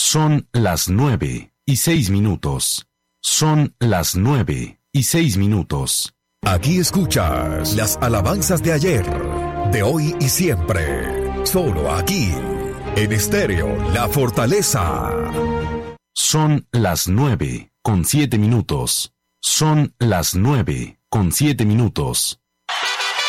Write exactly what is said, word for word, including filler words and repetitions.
Son las nueve y seis minutos. Son las nueve y seis minutos. Aquí escuchas las alabanzas de ayer, de hoy y siempre. Solo aquí, en Estéreo La Fortaleza. Son las nueve con siete minutos. Son las nueve con siete minutos.